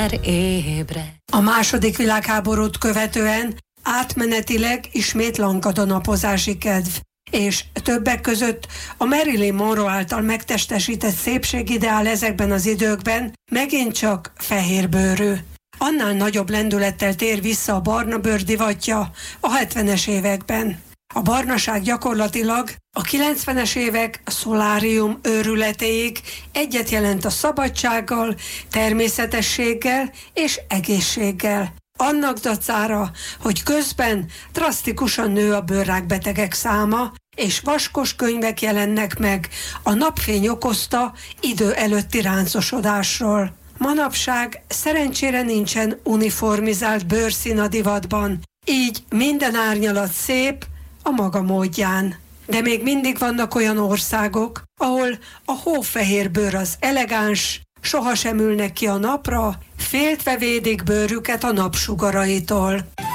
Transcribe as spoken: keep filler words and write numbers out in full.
már ébre. A második világháborút követően átmenetileg ismét lankad a napozási kedv, és többek között a Marilyn Monroe által megtestesített szépségideál ezekben az időkben megint csak fehérbőrű. Annál nagyobb lendülettel tér vissza a barna bőr divatja a hetvenes években. A barnaság gyakorlatilag a kilencvenes évek szolárium őrületéig egyet jelent a szabadsággal, természetességgel és egészséggel. Annak dacára, hogy közben drasztikusan nő a bőrrákbetegek száma, és vaskos könyvek jelennek meg a napfény okozta idő előtti ráncosodásról. Manapság szerencsére nincsen uniformizált bőrszín a divatban, így minden árnyalat szép a maga módján. De még mindig vannak olyan országok, ahol a hófehér bőr az elegáns, sohasem ülnek ki a napra, féltve védik bőrüket a napsugaraitól.